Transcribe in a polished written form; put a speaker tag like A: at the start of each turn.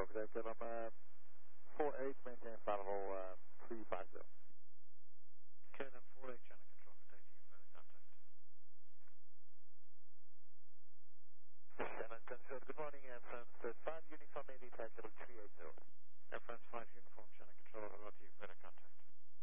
A: Roger that. I'm 48, maintain flight level 350.
B: KLM 48, channel control, good day to you, further contact.
A: Shannon Control, good morning, France 5